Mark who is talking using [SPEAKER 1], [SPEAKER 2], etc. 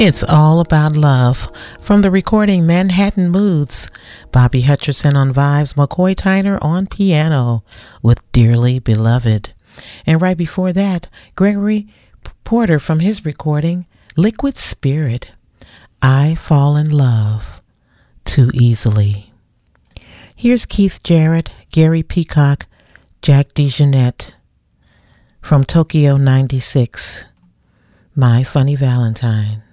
[SPEAKER 1] It's all about love. From the recording Manhattan Moods, Bobby Hutcherson on vibes, McCoy Tyner on piano with Dearly Beloved. And right before that, Gregory Porter from his recording Liquid Spirit, I Fall in Love Too Easily. Here's Keith Jarrett, Gary Peacock, Jack DeJohnette from Tokyo 96, My Funny Valentine.